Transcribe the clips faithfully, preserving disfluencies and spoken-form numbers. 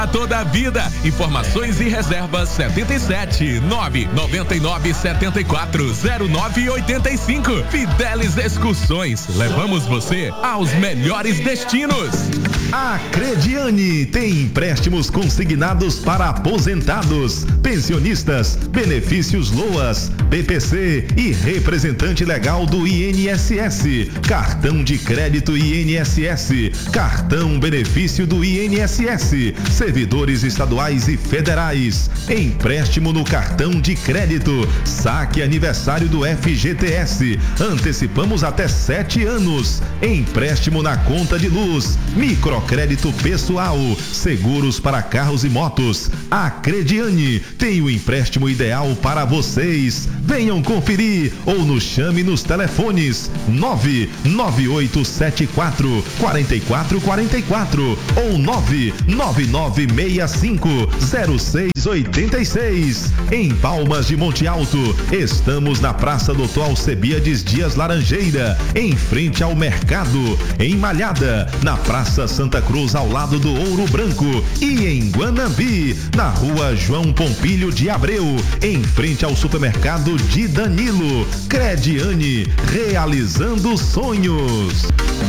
A toda a vida. Informações e reservas setenta e sete, nove nove nove sete quatro zero nove oito cinco. Fidelis Excursões. Levamos você aos melhores destinos. A Crediane tem empréstimos consignados para aposentados, pensionistas, benefícios LOAS, B P C e representante legal do I N S S, cartão de crédito I N S S, cartão benefício do I N S S, servidores estaduais e federais, empréstimo no cartão de crédito, saque aniversário do F G T S, antecipamos até sete anos, empréstimo na conta de luz, microcrédito pessoal, seguros para carros e motos. A Crediane tem o empréstimo ideal para vocês. Venham conferir ou nos chame nos telefones nove nove oito sete quatro quatro quatro quatro quatro ou nove nove nove seis cinco zero seis oito seis. Em Palmas de Monte Alto, estamos na Praça Doutor Alcebiades Dias Laranjeira, em frente ao mercado. Em Malhada, na Praça Santa Cruz, ao lado do Ouro Branco. E em Guanambi, na Rua João Pompilho de Abreu, em frente ao supermercado de Danilo. Crediane, realizando sonhos.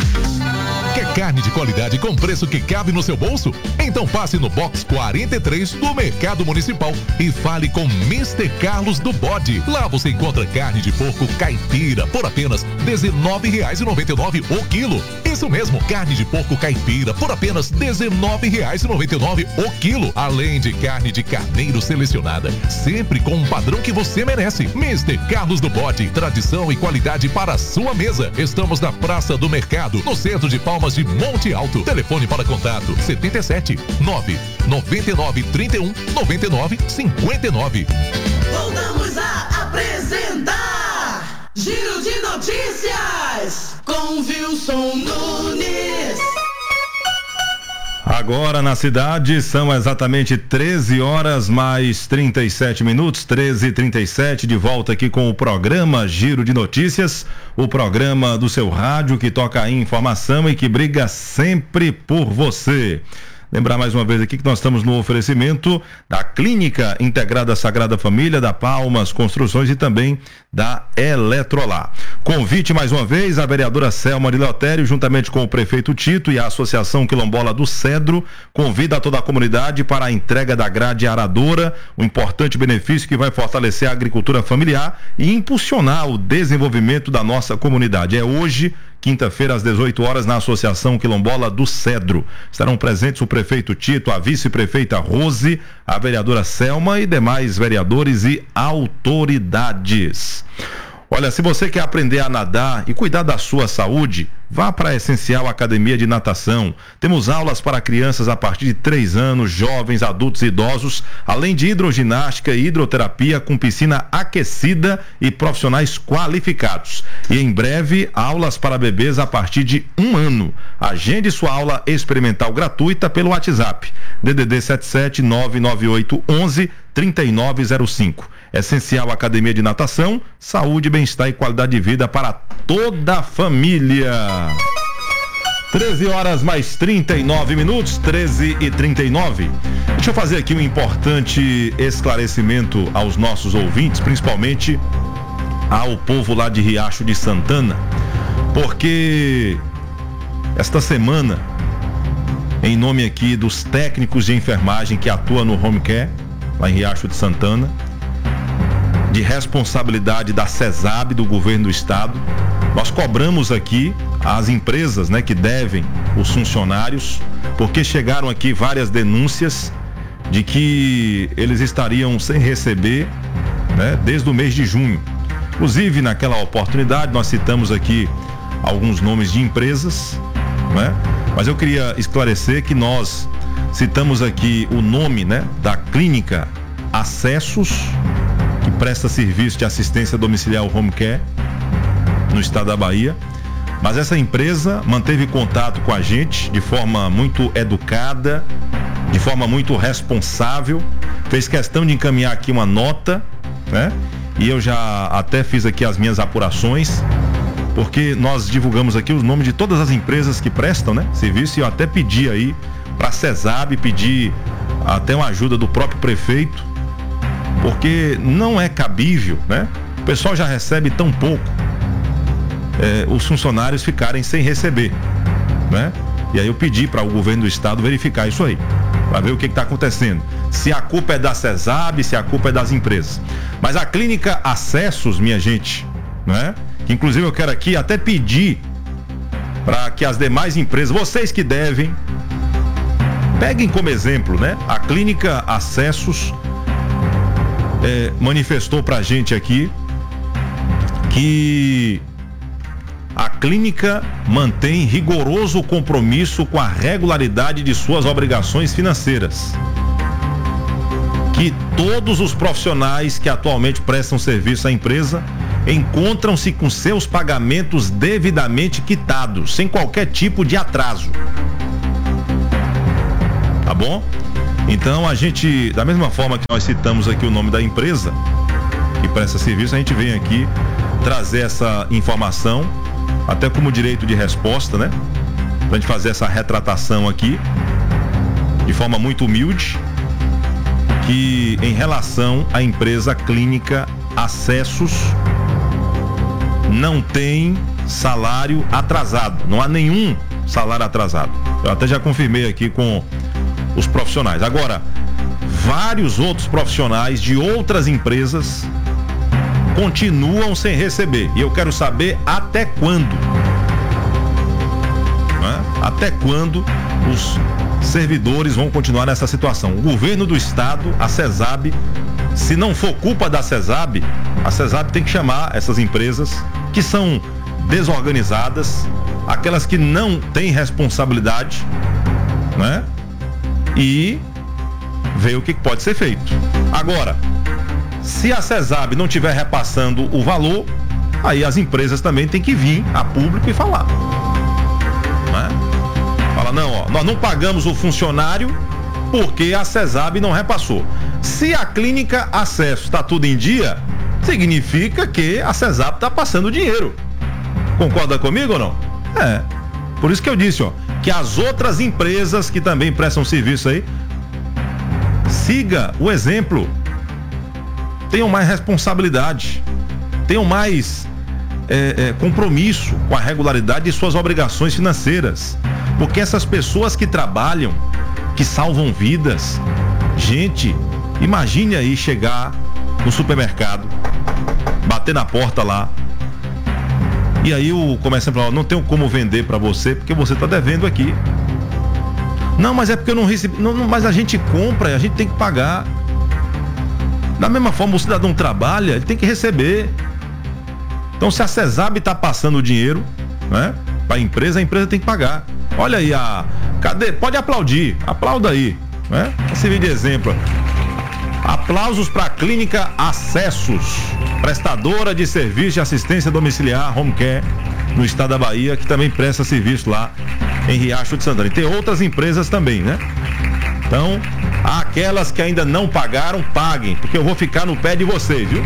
Quer carne de qualidade com preço que cabe no seu bolso? Então passe no box quarenta e três do Mercado Municipal e fale com mister Carlos do Bode. Lá você encontra carne de porco caipira por apenas dezenove reais e noventa e nove centavos o quilo. Isso mesmo, carne de porco caipira por apenas dezenove reais e noventa e nove centavos o quilo. Além de carne de carneiro selecionada, sempre com um padrão que você merece. mister Carlos do Bode, tradição e qualidade para a sua mesa. Estamos na Praça do Mercado, no centro de Palmas de Monte Alto. Telefone para contato setenta e sete, nove nove nove trinta e um, noventa e nove, cinquenta e nove. Voltamos a apresentar Giro de Notícias com Wilson Nunes. Agora na cidade são exatamente treze horas mais trinta e sete minutos, treze e trinta e sete, de volta aqui com o programa Giro de Notícias, o programa do seu rádio que toca a informação e que briga sempre por você. Lembrar mais uma vez aqui que nós estamos no oferecimento da Clínica Integrada Sagrada Família, da Palmas Construções e também da Eletrolar. Convite mais uma vez à vereadora Selma de Leotério, juntamente com o prefeito Tito e a Associação Quilombola do Cedro, convida a toda a comunidade para a entrega da grade aradora, um importante benefício que vai fortalecer a agricultura familiar e impulsionar o desenvolvimento da nossa comunidade. É hoje, quinta-feira, às dezoito horas, na Associação Quilombola do Cedro. Estarão presentes o prefeito Tito, a vice-prefeita Rose, a vereadora Selma e demais vereadores e autoridades. Olha, se você quer aprender a nadar e cuidar da sua saúde, vá para a Essencial Academia de Natação. Temos aulas para crianças a partir de três anos, jovens, adultos e idosos, além de hidroginástica e hidroterapia com piscina aquecida e profissionais qualificados. E em breve, aulas para bebês a partir de um ano. Agende sua aula experimental gratuita pelo WhatsApp. D D D sete sete nove nove oito um um três nove zero cinco. Essencial Academia de Natação, saúde, bem-estar e qualidade de vida para toda a família. treze horas mais trinta e nove minutos, treze e trinta e nove. Deixa eu fazer aqui um importante esclarecimento aos nossos ouvintes, principalmente ao povo lá de Riacho de Santana, porque esta semana, em nome aqui dos técnicos de enfermagem que atuam no Home Care, lá em Riacho de Santana, de responsabilidade da CESAB, do governo do estado, nós cobramos aqui as empresas, né, que devem os funcionários, porque chegaram aqui várias denúncias de que eles estariam sem receber, né, desde o mês de junho. Inclusive, naquela oportunidade, nós citamos aqui alguns nomes de empresas, né, mas eu queria esclarecer que nós citamos aqui o nome, né, da clínica Acessos, que presta serviço de assistência domiciliar Home Care no estado da Bahia, mas essa empresa manteve contato com a gente de forma muito educada, de forma muito responsável, fez questão de encaminhar aqui uma nota, né? E eu já até fiz aqui as minhas apurações, porque nós divulgamos aqui os nomes de todas as empresas que prestam, né, serviço, e eu até pedi aí para a CESAB, pedir até uma ajuda do próprio prefeito, porque não é cabível, né? O pessoal já recebe tão pouco, é, os funcionários ficarem sem receber, né? E aí eu pedi para o governo do estado verificar isso aí, para ver o que está acontecendo. Se a culpa é da CESAB, se a culpa é das empresas. Mas a clínica Acessos, minha gente, né? Que inclusive eu quero aqui até pedir para que as demais empresas, vocês que devem, peguem como exemplo, né? A clínica Acessos é, manifestou pra gente aqui que a clínica mantém rigoroso compromisso com a regularidade de suas obrigações financeiras. Que todos os profissionais que atualmente prestam serviço à empresa encontram-se com seus pagamentos devidamente quitados, sem qualquer tipo de atraso. Tá bom? Então a gente, da mesma forma que nós citamos aqui o nome da empresa que presta serviço, a gente vem aqui trazer essa informação, até como direito de resposta, né? Pra gente fazer essa retratação aqui, de forma muito humilde, que em relação à empresa Clínica Acessos, não tem salário atrasado, não há nenhum salário atrasado. Eu até já confirmei aqui com os profissionais. Agora, vários outros profissionais de outras empresas continuam sem receber. E eu quero saber até quando. Né? Até quando os servidores vão continuar nessa situação. O governo do estado, a CESAB, se não for culpa da CESAB, a CESAB tem que chamar essas empresas que são desorganizadas, aquelas que não têm responsabilidade, né? E ver o que pode ser feito. Agora, se a CESAB não estiver repassando o valor, aí as empresas também têm que vir a público e falar, né? Fala, não, ó, nós não pagamos o funcionário porque a CESAB não repassou. Se a clínica Acesso está tudo em dia, significa que a CESAB está passando dinheiro. Concorda comigo ou não? É. Por isso que eu disse, ó, que as outras empresas que também prestam serviço aí, siga o exemplo. Tenham mais responsabilidade, tenham mais é, é, compromisso com a regularidade de suas obrigações financeiras, porque essas pessoas que trabalham, que salvam vidas, gente, imagine aí chegar no supermercado, bater na porta lá, e aí o comerciante fala, não tenho como vender para você porque você tá devendo aqui. Não, mas é porque eu não recebi, não, não, mas a gente compra e a gente tem que pagar. Da mesma forma, o cidadão trabalha, ele tem que receber. Então, se a CESAB está passando o dinheiro, né, para a empresa, a empresa tem que pagar. Olha aí, a, cadê? Pode aplaudir, aplauda aí, né? Pra servir de exemplo. Aplausos para a Clínica Acessos, prestadora de serviço de assistência domiciliar, home care, no estado da Bahia, que também presta serviço lá em Riacho de Santana. E tem outras empresas também, né? Então, aquelas que ainda não pagaram, paguem, porque eu vou ficar no pé de vocês, viu?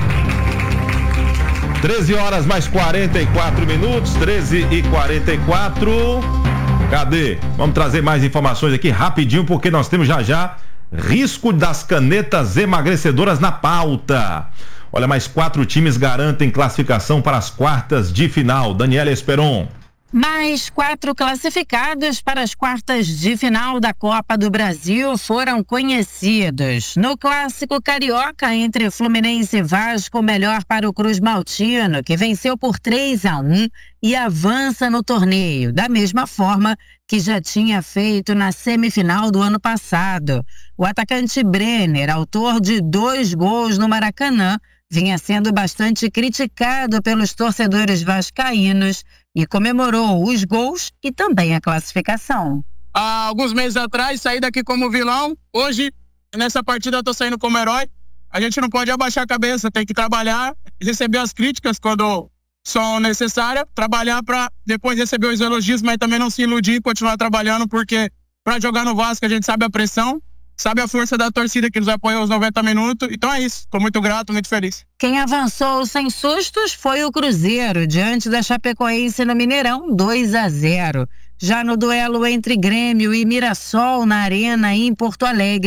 treze horas mais quarenta e quatro minutos, treze e quarenta e quatro. Cadê? Vamos trazer mais informações aqui rapidinho, porque nós temos já já risco das canetas emagrecedoras na pauta. Olha, mais quatro times garantem classificação para as quartas de final. Daniela Esperon. Mais quatro classificados para as quartas de final da Copa do Brasil foram conhecidos. No clássico carioca entre Fluminense e Vasco, melhor para o Cruz Maltino, que venceu por três a um e avança no torneio, da mesma forma que já tinha feito na semifinal do ano passado. O atacante Brenner, autor de dois gols no Maracanã, vinha sendo bastante criticado pelos torcedores vascaínos e comemorou os gols e também a classificação. Há alguns meses atrás, saí daqui como vilão. Hoje, nessa partida, eu tô saindo como herói. A gente não pode abaixar a cabeça, tem que trabalhar, receber as críticas quando são necessárias, trabalhar para depois receber os elogios, mas também não se iludir e continuar trabalhando, porque para jogar no Vasco a gente sabe a pressão, sabe a força da torcida que nos apoiou os noventa minutos. Então é isso, tô muito grato, muito feliz. Quem avançou sem sustos foi o Cruzeiro, diante da Chapecoense no Mineirão, dois a zero. Já no duelo entre Grêmio e Mirassol na Arena em Porto Alegre,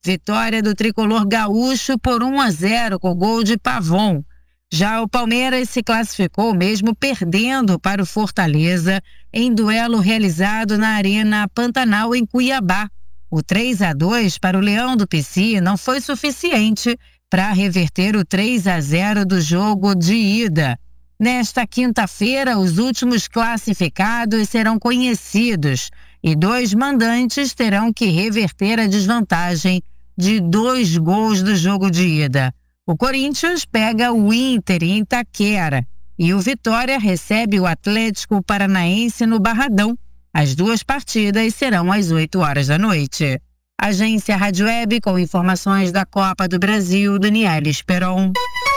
Vitória do tricolor gaúcho por um a zero com gol de Pavon. Já o Palmeiras se classificou mesmo perdendo para o Fortaleza em duelo realizado na Arena Pantanal em Cuiabá. O três a dois para o Leão do Pici não foi suficiente para reverter o três a zero do jogo de ida. Nesta quinta-feira, os últimos classificados serão conhecidos e dois mandantes terão que reverter a desvantagem de dois gols do jogo de ida. O Corinthians pega o Inter em Itaquera e o Vitória recebe o Atlético Paranaense no Barradão. As duas partidas serão às oito horas da noite. Agência Rádio Web com informações da Copa do Brasil, Daniela Esperon.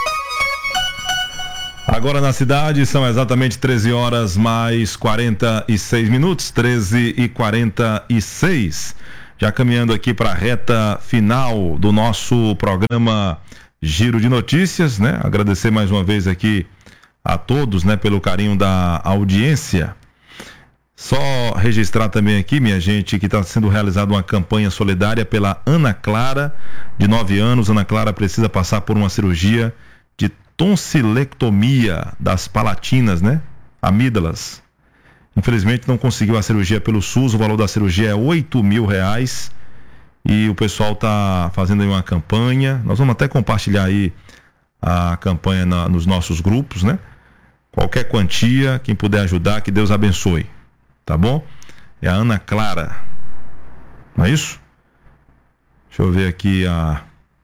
Agora na cidade são exatamente treze horas mais quarenta e seis minutos, treze e quarenta e seis. Já caminhando aqui para a reta final do nosso programa Giro de Notícias, né? Agradecer mais uma vez aqui a todos, né, pelo carinho da audiência. Só registrar também aqui, minha gente, que está sendo realizada uma campanha solidária pela Ana Clara, de nove anos. Ana Clara precisa passar por uma cirurgia de tonsilectomia das palatinas, né? Amígdalas. Infelizmente não conseguiu a cirurgia pelo SUS, o valor da cirurgia é oito mil reais e o pessoal está fazendo aí uma campanha. Nós vamos até compartilhar aí a campanha na, nos nossos grupos, né? Qualquer quantia, quem puder ajudar, que Deus abençoe, tá bom? É a Ana Clara, não é isso? Deixa eu ver aqui a...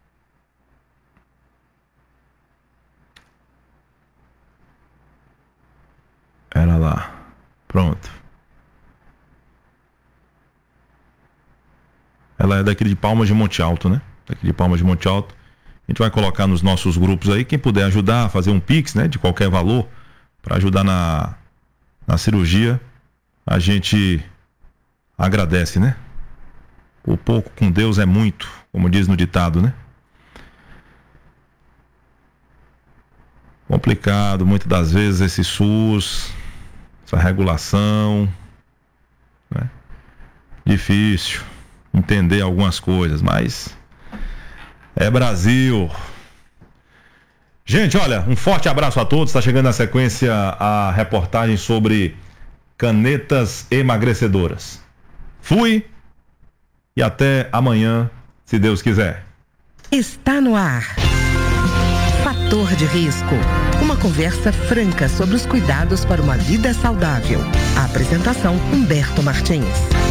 Era lá. Pronto. Ela é daqui de Palmas de Monte Alto, né? Daqui de Palmas de Monte Alto. A gente vai colocar nos nossos grupos aí. Quem puder ajudar a fazer um Pix, né? De qualquer valor, para ajudar na, na cirurgia, a gente agradece, né? O pouco com Deus é muito, como diz no ditado, né? Complicado, muitas das vezes, esse SUS, essa regulação, né? Difícil entender algumas coisas, mas é Brasil. Gente, olha, um forte abraço a todos. Está chegando na sequência a reportagem sobre canetas emagrecedoras. Fui e até amanhã, se Deus quiser. Está no ar. Fator de risco. Uma conversa franca sobre os cuidados para uma vida saudável. A apresentação, Humberto Martins.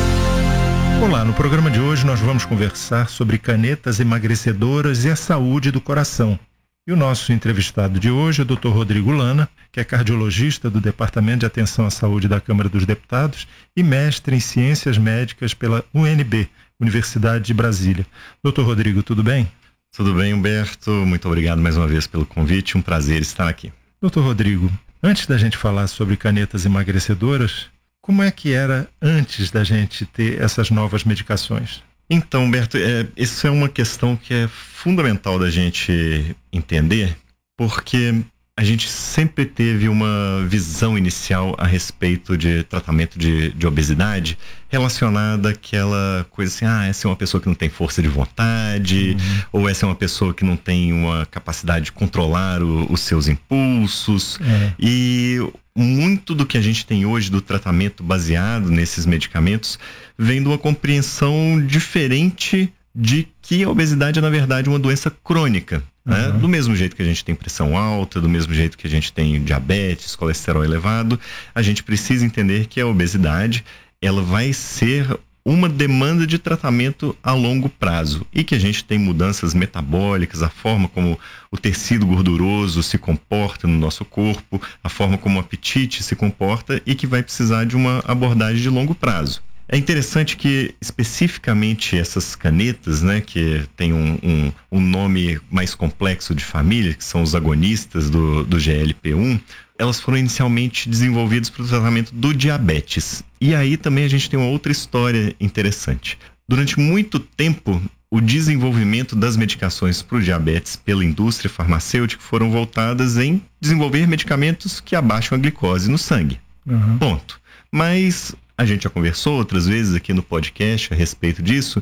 Olá, no programa de hoje nós vamos conversar sobre canetas emagrecedoras e a saúde do coração. E o nosso entrevistado de hoje é o doutor Rodrigo Lana, que é cardiologista do Departamento de Atenção à Saúde da Câmara dos Deputados e mestre em Ciências Médicas pela U N B, Universidade de Brasília. doutor Rodrigo, tudo bem? Tudo bem, Humberto. Muito obrigado mais uma vez pelo convite. Um prazer estar aqui. doutor Rodrigo, antes da gente falar sobre canetas emagrecedoras, como é que era antes da gente ter essas novas medicações? Então, Humberto, é, isso é uma questão que é fundamental da gente entender, porque a gente sempre teve uma visão inicial a respeito de tratamento de, de obesidade relacionada àquela coisa assim, ah, essa é uma pessoa que não tem força de vontade, uhum. ou essa é uma pessoa que não tem uma capacidade de controlar o, os seus impulsos. É. E muito do que a gente tem hoje do tratamento baseado nesses medicamentos vem de uma compreensão diferente de que a obesidade é, na verdade, uma doença crônica. Né? Uhum. Do mesmo jeito que a gente tem pressão alta, do mesmo jeito que a gente tem diabetes, colesterol elevado, a gente precisa entender que a obesidade, ela vai ser uma demanda de tratamento a longo prazo e que a gente tem mudanças metabólicas, a forma como o tecido gorduroso se comporta no nosso corpo, a forma como o apetite se comporta e que vai precisar de uma abordagem de longo prazo. É interessante que, especificamente, essas canetas, né, que tem um, um, um nome mais complexo de família, que são os agonistas do, do G L P um, elas foram inicialmente desenvolvidas para o tratamento do diabetes. E aí também a gente tem uma outra história interessante. Durante muito tempo, o desenvolvimento das medicações para o diabetes pela indústria farmacêutica foram voltadas em desenvolver medicamentos que abaixam a glicose no sangue. Uhum. Ponto. Mas a gente já conversou outras vezes aqui no podcast a respeito disso.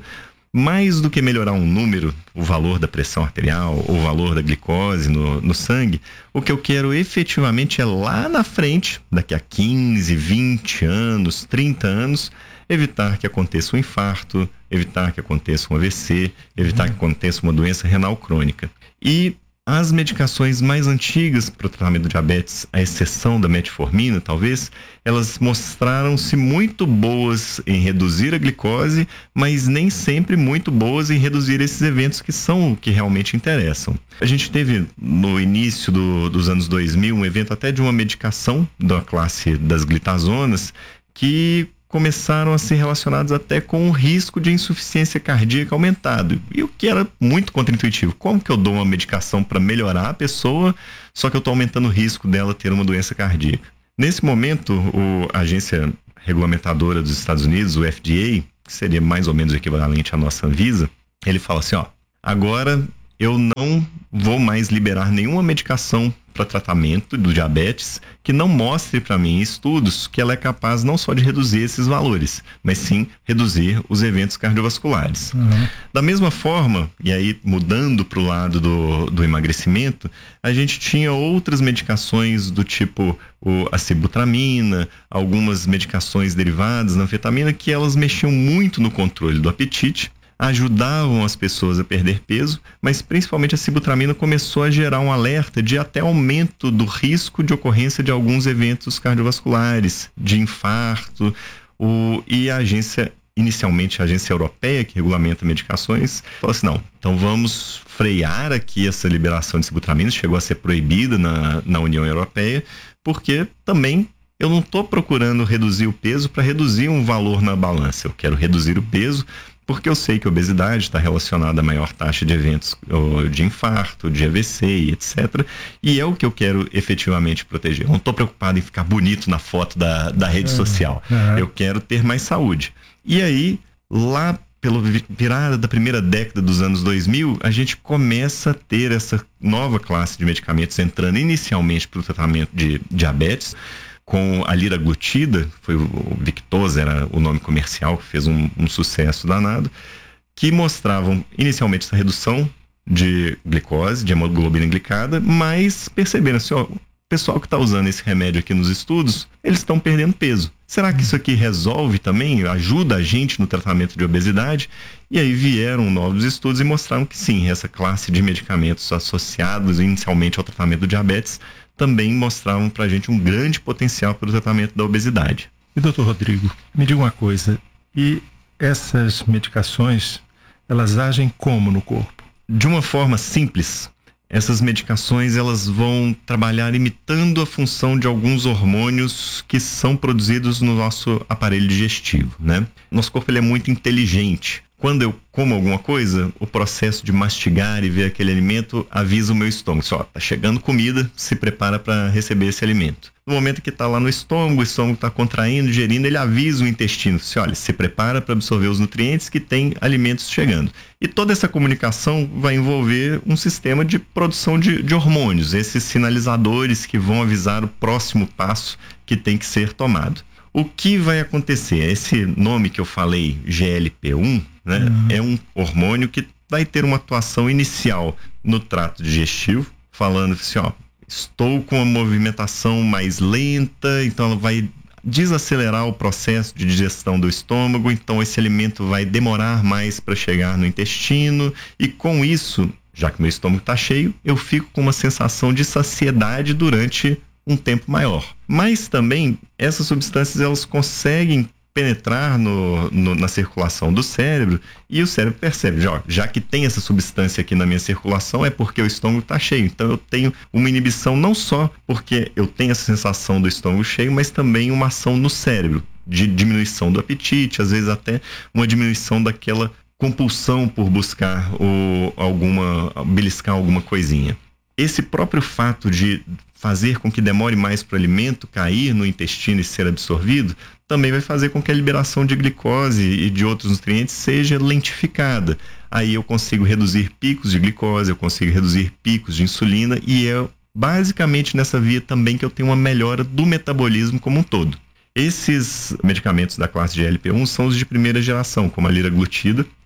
mais do que melhorar um número, o valor da pressão arterial, o valor da glicose no, no sangue, o que eu quero efetivamente é lá na frente, daqui a quinze, vinte anos, trinta anos, evitar que aconteça um infarto, evitar que aconteça um A V C, evitar uhum. que aconteça uma doença renal crônica. E as medicações mais antigas para o tratamento do diabetes, à exceção da metformina, talvez, elas mostraram-se muito boas em reduzir a glicose, mas nem sempre muito boas em reduzir esses eventos que são o que realmente interessam. A gente teve, no início do, dos anos dois mil, um evento até de uma medicação da classe das glitazonas, que começaram a ser relacionados até com o risco de insuficiência cardíaca aumentado. E o que era muito contraintuitivo. Como que eu dou uma medicação para melhorar a pessoa, só que eu estou aumentando o risco dela ter uma doença cardíaca? Nesse momento, o, a agência regulamentadora dos Estados Unidos, o F D A, que seria mais ou menos equivalente à nossa Anvisa, ele fala assim, ó, agora eu não vou mais liberar nenhuma medicação para tratamento do diabetes que não mostre para mim em estudos que ela é capaz não só de reduzir esses valores, mas sim reduzir os eventos cardiovasculares. Uhum. Da mesma forma, e aí mudando para o lado do, do emagrecimento, a gente tinha outras medicações do tipo o, a sibutramina, algumas medicações derivadas da anfetamina que elas mexiam muito no controle do apetite, ajudavam as pessoas a perder peso, mas principalmente a sibutramina começou a gerar um alerta de até aumento do risco de ocorrência de alguns eventos cardiovasculares, de infarto, o, e a agência, inicialmente a agência europeia que regulamenta medicações, falou assim, não, então vamos frear aqui essa liberação de sibutramina, chegou a ser proibida na, na União Europeia, porque também eu não estou procurando reduzir o peso para reduzir um valor na balança, eu quero reduzir o peso porque eu sei que a obesidade está relacionada a maior taxa de eventos de infarto, de A V C e etcétera. E é o que eu quero efetivamente proteger. Eu não estou preocupado em ficar bonito na foto da, da rede social. Uhum. Eu quero ter mais saúde. E aí, lá pela virada da primeira década dos anos dois mil, a gente começa a ter essa nova classe de medicamentos entrando inicialmente para o tratamento de diabetes, com a liraglutida, foi o, o Victoza, era o nome comercial, que fez um, um sucesso danado, que mostravam inicialmente essa redução de glicose, de hemoglobina glicada, mas perceberam assim, ó, o pessoal que está usando esse remédio aqui nos estudos, eles estão perdendo peso. Será que isso aqui resolve também, ajuda a gente no tratamento de obesidade? E aí vieram novos estudos e mostraram que sim, essa classe de medicamentos associados inicialmente ao tratamento do diabetes também mostravam pra gente um grande potencial para o tratamento da obesidade. E doutor Rodrigo, me diga uma coisa, e essas medicações, elas agem como no corpo? De uma forma simples, essas medicações elas vão trabalhar imitando a função de alguns hormônios que são produzidos no nosso aparelho digestivo, né? Nosso corpo ele é muito inteligente. Quando eu como alguma coisa, o processo de mastigar e ver aquele alimento avisa o meu estômago. Só, tá chegando comida, se prepara para receber esse alimento. No momento que está lá no estômago, o estômago está contraindo, digerindo, ele avisa o intestino. Se olha, se prepara para absorver os nutrientes que tem alimentos chegando. E toda essa comunicação vai envolver um sistema de produção de, de hormônios, esses sinalizadores que vão avisar o próximo passo que tem que ser tomado. O que vai acontecer? Esse nome que eu falei, G L P um, né, uhum. é um hormônio que vai ter uma atuação inicial no trato digestivo, falando assim, ó, estou com uma movimentação mais lenta, então ela vai desacelerar o processo de digestão do estômago, então esse alimento vai demorar mais para chegar no intestino e com isso, já que meu estômago está cheio, eu fico com uma sensação de saciedade durante um tempo maior. Mas também essas substâncias elas conseguem penetrar no, no, na circulação do cérebro e o cérebro percebe, já, já que tem essa substância aqui na minha circulação é porque o estômago está cheio. Então eu tenho uma inibição não só porque eu tenho essa sensação do estômago cheio, mas também uma ação no cérebro de diminuição do apetite, às vezes até uma diminuição daquela compulsão por buscar o, alguma, beliscar alguma coisinha. Esse próprio fato de fazer com que demore mais para o alimento cair no intestino e ser absorvido, também vai fazer com que a liberação de glicose e de outros nutrientes seja lentificada. Aí eu consigo reduzir picos de glicose, eu consigo reduzir picos de insulina e é basicamente nessa via também que eu tenho uma melhora do metabolismo como um todo. Esses medicamentos da classe de G L P um são os de primeira geração, como a liraglutida,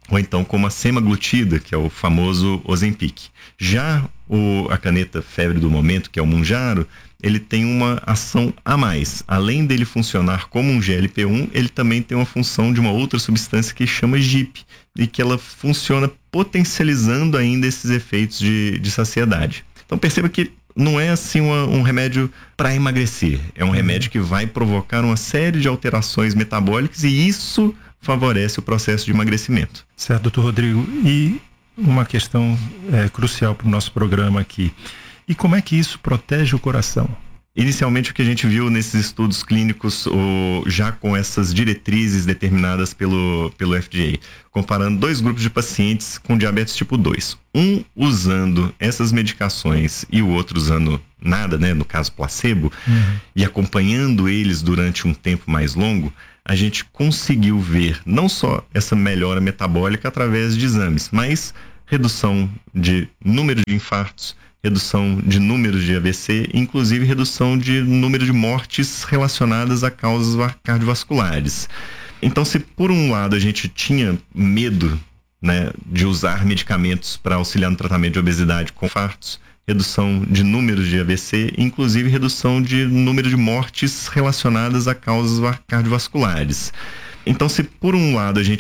ou então como a semaglutida, que é o famoso Ozempic. Já o, a caneta febre do momento, que é o Mounjaro, ele tem uma ação a mais. Além dele funcionar como um G L P um, ele também tem uma função de uma outra substância que chama G I P, e que ela funciona potencializando ainda esses efeitos de, de saciedade. Então perceba que não é assim uma, um remédio para emagrecer, é um remédio que vai provocar uma série de alterações metabólicas e isso favorece o processo de emagrecimento. Certo, doutor Rodrigo. E uma questão é, crucial para o nosso programa aqui. E como é que isso protege o coração? Inicialmente, o que a gente viu nesses estudos clínicos, o, já com essas diretrizes determinadas pelo, pelo F D A, comparando dois grupos de pacientes com diabetes tipo dois. Um usando essas medicações e o outro usando nada, né, no caso placebo, uhum. e acompanhando eles durante um tempo mais longo, a gente conseguiu ver não só essa melhora metabólica através de exames, mas redução de número de infartos, redução de números de A V C, inclusive redução de número de mortes relacionadas a causas cardiovasculares. Então, se por um lado a gente tinha medo, né, de usar medicamentos para auxiliar no tratamento de obesidade com infartos, redução de números de A V C, inclusive redução de número de mortes relacionadas a causas cardiovasculares. Então, se por um lado a gente